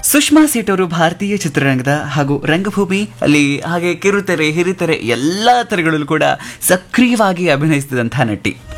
ಸುಷ್ಮಾ ಸೇಠ್ ಅವರು ಭಾರತೀಯ ಚಿತ್ರರಂಗದ ಹಾಗೂ ರಂಗಭೂಮಿ ಅಲ್ಲಿ ಹಾಗೆ ಕಿರುತೆರೆ ಹಿರಿತೆರೆ ಎಲ್ಲಾ ತೆರೆಗಳಲ್ಲೂ ಕೂಡ ಸಕ್ರಿಯವಾಗಿ ಅಭಿನಯಿಸಿದಂತಹ ನಟಿ.